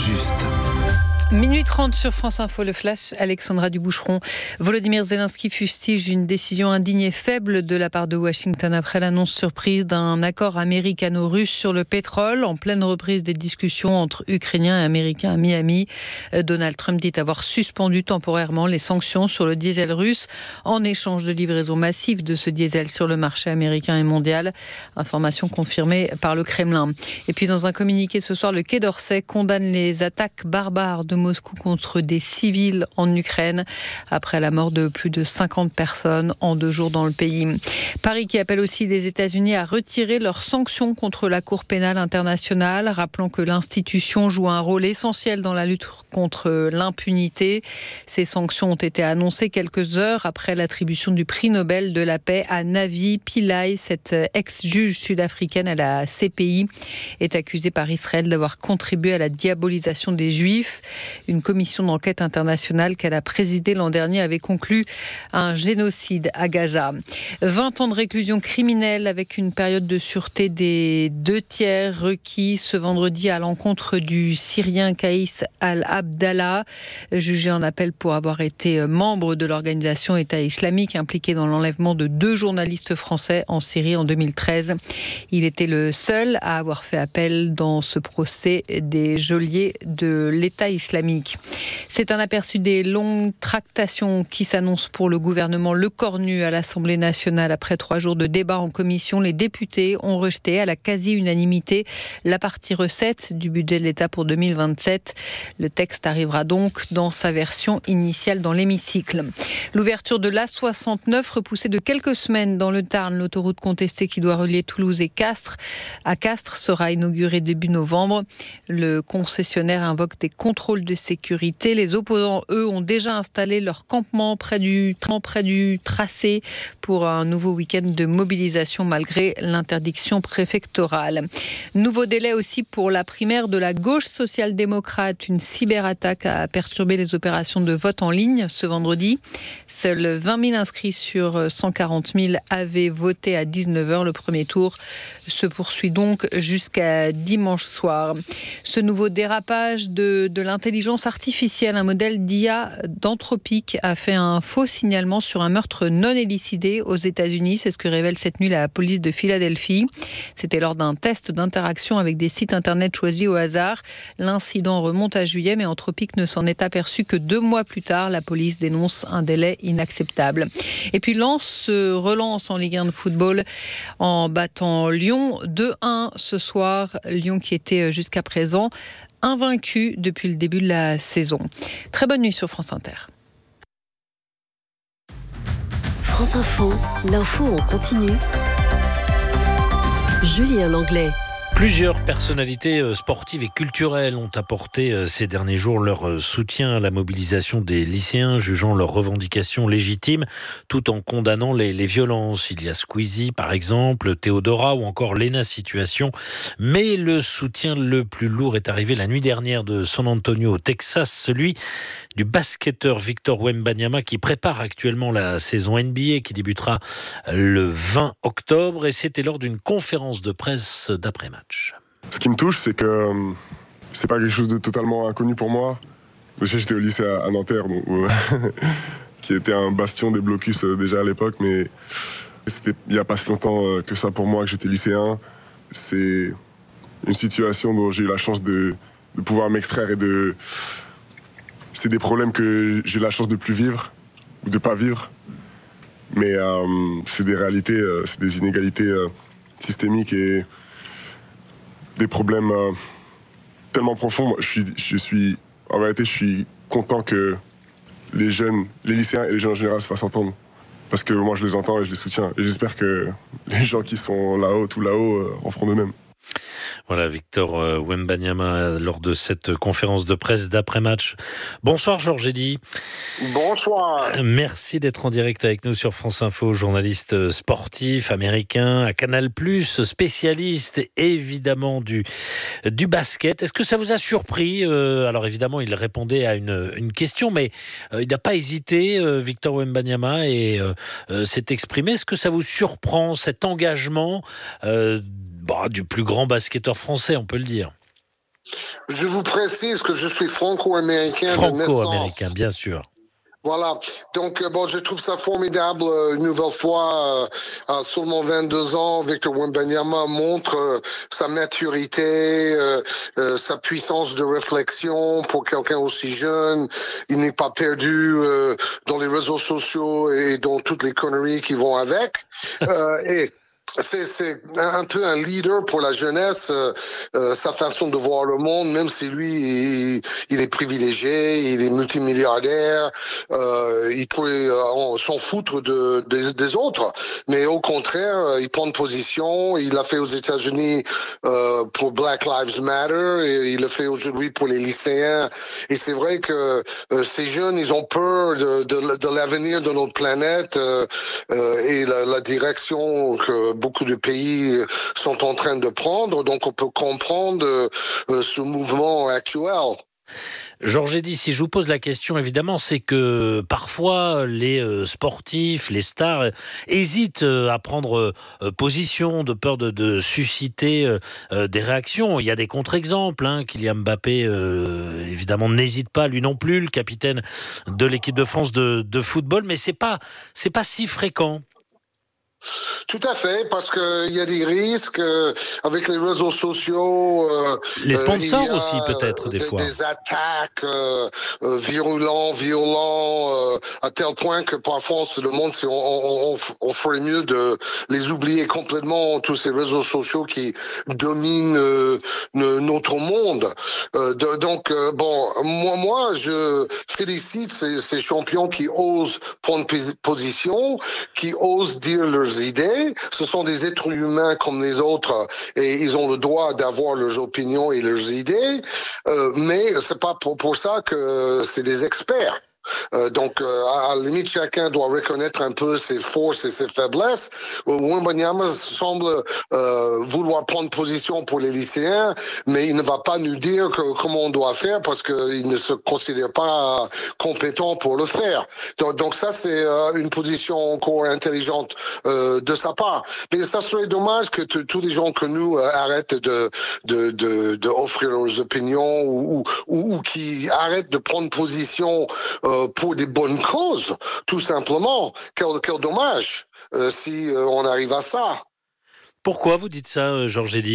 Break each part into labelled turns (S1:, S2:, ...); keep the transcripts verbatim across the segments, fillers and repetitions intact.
S1: juste.
S2: Minuit trente sur France Info, le flash, Alexandra Duboucheron. Volodymyr Zelensky fustige une décision indigne et faible de la part de Washington après l'annonce surprise d'un accord américano-russe sur le pétrole en pleine reprise des discussions entre Ukrainiens et Américains à Miami. Donald Trump dit avoir suspendu temporairement les sanctions sur le diesel russe en échange de livraison massive de ce diesel sur le marché américain et mondial. Information confirmée par le Kremlin. Et puis dans un communiqué ce soir, le Quai d'Orsay condamne les attaques barbares de Moscou contre des civils en Ukraine après la mort de plus de cinquante personnes en deux jours dans le pays. Paris qui appelle aussi les États-Unis à retirer leurs sanctions contre la Cour pénale internationale, rappelant que l'institution joue un rôle essentiel dans la lutte contre l'impunité. Ces sanctions ont été annoncées quelques heures après l'attribution du prix Nobel de la paix à Navi Pillay. Cette ex-juge sud-africaine à la C P I est accusée par Israël d'avoir contribué à la diabolisation des Juifs. Une commission d'enquête internationale qu'elle a présidée l'an dernier avait conclu un génocide à Gaza. vingt ans de réclusion criminelle avec une période de sûreté des deux tiers requis ce vendredi à l'encontre du Syrien Kaïs al-Abdallah, jugé en appel pour avoir été membre de l'organisation État islamique impliqué dans l'enlèvement de deux journalistes français en Syrie en deux mille treize. Il était le seul à avoir fait appel dans ce procès des geôliers de l'État islamique. C'est un aperçu des longues tractations qui s'annoncent pour le gouvernement Lecornu à l'Assemblée nationale. Après trois jours de débat en commission, les députés ont rejeté à la quasi-unanimité la partie recette du budget de l'État pour deux mille vingt-sept. Le texte arrivera donc dans sa version initiale dans l'hémicycle. L'ouverture de l'A soixante-neuf repoussée de quelques semaines dans le Tarn, l'autoroute contestée qui doit relier Toulouse et Castres à Castres sera inaugurée début novembre. Le concessionnaire invoque des contrôles de sécurité. Les opposants, eux, ont déjà installé leur campement près du, près du tracé pour un nouveau week-end de mobilisation malgré l'interdiction préfectorale. Nouveau délai aussi pour la primaire de la gauche social-démocrate. Une cyberattaque a perturbé les opérations de vote en ligne ce vendredi. Seuls vingt mille inscrits sur cent quarante mille avaient voté à dix-neuf heures. Le premier tour se poursuit donc jusqu'à dimanche soir. Ce nouveau dérapage de, de l'intelligence artificielle, un modèle d'I A d'Anthropic a fait un faux signalement sur un meurtre non élucidé aux États-Unis. C'est ce que révèle cette nuit la police de Philadelphie. C'était lors d'un test d'interaction avec des sites internet choisis au hasard. L'incident remonte à juillet, mais Anthropic ne s'en est aperçu que deux mois plus tard. La police dénonce un délai inacceptable. Et puis Lens se relance en Ligue un de football en battant Lyon deux un ce soir. Lyon qui était jusqu'à présent invaincu depuis le début de la saison. Très bonne nuit sur France Inter.
S3: France Info, l'info en continu. Julien Langlais.
S4: Plusieurs personnalités sportives et culturelles ont apporté ces derniers jours leur soutien à la mobilisation des lycéens, jugeant leurs revendications légitimes, tout en condamnant les, les violences. Il y a Squeezie, par exemple, Théodora ou encore Lena Situation. Mais le soutien le plus lourd est arrivé la nuit dernière de San Antonio, au Texas, celui du basketteur Victor Wembanyama qui prépare actuellement la saison N B A qui débutera le vingt octobre. Et c'était lors d'une conférence de presse d'après-match.
S5: Ce qui me touche, c'est que c'est pas quelque chose de totalement inconnu pour moi. Déjà, j'étais au lycée à Nanterre, bon, euh, qui était un bastion des blocus euh, déjà à l'époque, mais c'était il n'y a pas si longtemps euh, que ça pour moi, que j'étais lycéen. C'est une situation dont j'ai eu la chance de, de pouvoir m'extraire et de... C'est des problèmes que j'ai la chance de plus vivre, ou de pas vivre. Mais euh, c'est des réalités, euh, c'est des inégalités euh, systémiques et des problèmes euh, tellement profonds. Je suis, je suis, en réalité, je suis content que les jeunes, les lycéens et les jeunes en général se fassent entendre. Parce que moi, je les entends et je les soutiens. Et j'espère que les gens qui sont là-haut, tout là-haut, euh, en feront de même.
S4: Voilà, Victor Wembanyama lors de cette conférence de presse d'après-match. Bonsoir Georges Eddy.
S6: Bonsoir.
S4: Merci d'être en direct avec nous sur France Info, journaliste sportif américain à Canal plus, spécialiste évidemment du, du basket. Est-ce que ça vous a surpris ? euh, Alors évidemment, il répondait à une, une question, mais euh, il n'a pas hésité, euh, Victor Wembanyama, et euh, euh, s'est exprimé. Est-ce que ça vous surprend, cet engagement euh, bah, du plus grand basketteur français, on peut le dire?
S6: Je vous précise que je suis franco-américain de
S4: Franco-américain,
S6: naissance.
S4: bien sûr.
S6: Voilà, donc euh, bon, je trouve ça formidable. euh, Une nouvelle fois, euh, à seulement vingt-deux ans, Victor Wembanyama montre euh, sa maturité, euh, euh, sa puissance de réflexion pour quelqu'un aussi jeune. Il n'est pas perdu euh, dans les réseaux sociaux et dans toutes les conneries qui vont avec. Euh, et c'est, c'est un peu un leader pour la jeunesse, euh, euh, sa façon de voir le monde, même si lui, il, il est privilégié, il est multimilliardaire, euh, il pourrait euh, s'en foutre de, des, des autres. Mais au contraire, euh, il prend une position, il l'a fait aux États-Unis euh, pour Black Lives Matter, et il le fait aujourd'hui pour les lycéens. Et c'est vrai que euh, ces jeunes, ils ont peur de, de, de l'avenir de notre planète euh, euh, et la, la direction que beaucoup de pays sont en train de prendre, donc on peut comprendre euh, ce mouvement actuel.
S4: Georges Eddy, si je vous pose la question, évidemment, c'est que parfois les euh, sportifs, les stars, euh, hésitent euh, à prendre euh, position de peur de, de susciter euh, euh, des réactions. Il y a des contre-exemples. Hein. Kylian Mbappé, euh, évidemment, n'hésite pas, lui non plus, le capitaine de l'équipe de France de, de football, mais c'est pas, c'est pas si fréquent.
S6: Tout à fait, parce qu'il y a des risques euh, avec les réseaux sociaux. Euh,
S4: les sponsors
S6: euh, il y a,
S4: aussi, peut-être, des,
S6: des
S4: fois.
S6: Des attaques euh, euh, virulentes, violentes, euh, à tel point que parfois on se demande si on, on, on, on ferait mieux de les oublier complètement, tous ces réseaux sociaux qui dominent euh, notre monde. Euh, de, donc, euh, bon, moi, moi, je félicite ces, ces champions qui osent prendre position, qui osent dire leurs idées. Ce sont des êtres humains comme les autres et ils ont le droit d'avoir leurs opinions et leurs idées, euh, mais c'est pas pour, pour ça que c'est des experts. Euh, donc, euh, à la limite, chacun doit reconnaître un peu ses forces et ses faiblesses. Wembanyama semble euh, vouloir prendre position pour les lycéens, mais il ne va pas nous dire que, comment on doit faire parce qu'il ne se considère pas compétent pour le faire. Donc, donc ça, c'est euh, une position encore intelligente euh, de sa part. Mais ça serait dommage que t- tous les gens que nous euh, arrêtent de, de, de, de offrir leurs opinions ou, ou, ou qui arrêtent de prendre position euh, pour des bonnes causes, tout simplement. Quel, quel dommage euh, si euh, on arrive à ça.
S4: Pourquoi vous dites ça, Georges Eddy ?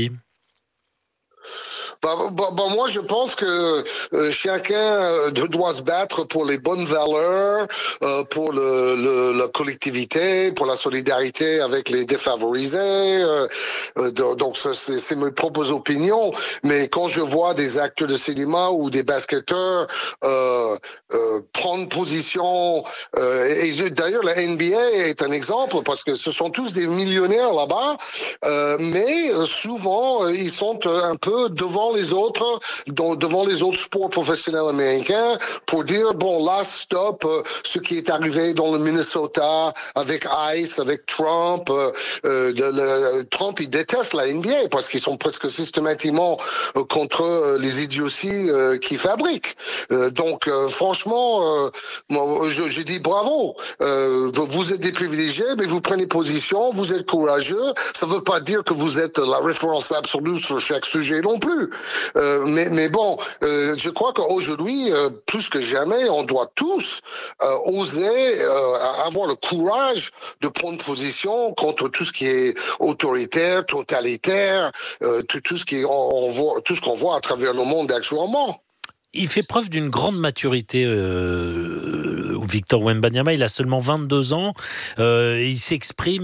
S6: Bah, bah, bah, moi, je pense que euh, chacun doit se battre pour les bonnes valeurs, euh, pour le, le, la collectivité, pour la solidarité avec les défavorisés. Euh, euh, donc, c'est, c'est mes propres opinions. Mais quand je vois des acteurs de cinéma ou des basketteurs euh, euh, prendre position, euh, et d'ailleurs, la N B A est un exemple parce que ce sont tous des millionnaires là-bas, euh, mais souvent, ils sont un peu devant les autres, devant les autres sports professionnels américains pour dire, bon, là, stop, euh, ce qui est arrivé dans le Minnesota avec Ice, avec Trump. Euh, le, le, Trump, il déteste la N B A parce qu'ils sont presque systématiquement euh, contre euh, les idioties euh, qu'ils fabriquent. Euh, donc, euh, franchement, euh, moi, je, je dis bravo. Euh, vous êtes des privilégiés, mais vous prenez position, vous êtes courageux. Ça ne veut pas dire que vous êtes la référence absolue sur chaque sujet non plus. Euh, mais, mais bon, euh, je crois qu'aujourd'hui, euh, plus que jamais, on doit tous euh, oser euh, avoir le courage de prendre position contre tout ce qui est autoritaire, totalitaire, euh, tout, tout ce qui est, on, on voit, tout ce qu'on voit à travers le monde actuellement.
S4: Il fait preuve d'une grande maturité, euh, Victor Wembanyama. Il a seulement vingt-deux ans. Euh, il s'exprime